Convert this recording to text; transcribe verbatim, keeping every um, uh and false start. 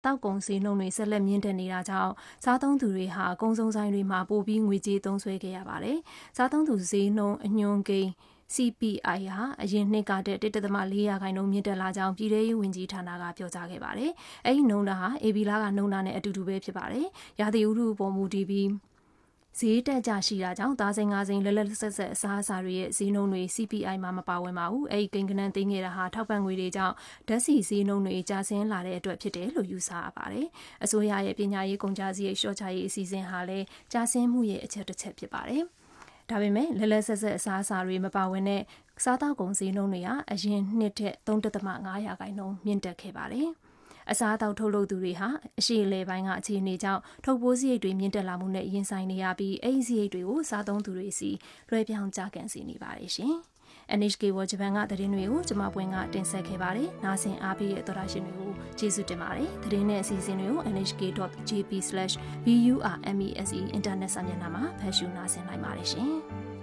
တောက်ကုန်စည်နှုန်းတွေဆက်လက်မြင့်တက်နေတာကြောင့်စားသုံးသူတွေဟာကုန်စုံဆိုင်တွေမှာပိုပြီးငွေကြေးသုံးစွဲခဲ့ရပါတယ်။စားသုံးသူဈေးနှုန်းအညွှန်းကိန်း C P I ဟာအရင်နှစ်ကတည်းက တစ် ဒသမ လေး ရာခိုင်နှုန်းမြင့်တက်လာကြောင်းပြည်ထရေးဝန်ကြီးဌာနကပြောကြားခဲ့ပါတယ်။အဲဒီနှုန်းတာဟာအေဘီလာကနှုန်းတာနဲ့အတူတူပဲဖြစ်ပါတယ်။ရာသီဥတုပေါ်မူတည်ပြီးဈေးတက်ကြရှိတာကြောင့်သားစိမ်းငါးစိမ်းလက်လက်ဆက်ဆက်အစားအစာတွေရဲ့ဈေးနှုန်းတွေ C P I မှာမပါဝင်ပါဘူး။အဲဒီကိန်းဂဏန်းသိမ်းခဲ့တာဟာထောက်ပံ့ငွေတွေကြောင့်ဓာတ်ဆီဈေးနှုန်းတွေကျဆင်းလာတဲ့အတွက်ဖြစ်တယ်လို့ယူဆရပါတယ်။အစိုးရရဲ့ပညာရေးကုန်ကျစရိတ်လျှော့ချရေးအစီအစဉ်ဟာလည်းကျဆင်းမှုရဲ့အချက်တစ်ချက်ဖြစ်ပါတယ်။ဒါပေမဲ့လက်လက်ဆက်ဆက်အစားအစာတွေမပါဝင်တဲ့စားသောက်ကုန်ဈေးနှုန်းတွေဟာအရင်နှစ်ထက် ၃ ဒသမ ၅ ရာခိုင်နှုန်းမြင့်တက်ခဲ့ပါတယ်။အစားအသောက်ထုတ်လုပ်သူတွေဟာအရှိအလဲပိုင်းကအခြေအနေကြောင့်ထုတ်ပိုးစရိတ်တွေမြင့်တက်လာမှုနဲ့ရင်ဆိုင်နေရပြီးအဲဒီစရိတ်တွေကိုစားသုံးသူတွေစီလွှဲပြောင်းကြကန်စေနေပါတယ်ရှင်။ N H K World Japan ကသတင်းတွေကိုကျွန်မပွင့်ကတင်ဆက်ခဲ့ပါတယ်။နားဆင်အားပေးတဲ့သောတာရှင်တွေကိုကျေးဇူးတင်ပါတယ်။သတင်းနဲ့အစီအစဉ်တွေကို n h k dot j p slash b u r m e s e အင်တာနက်စာမျက်နှာမှာဖတ်ရှုနားဆင်နိုင်ပါတယ်ရှင်။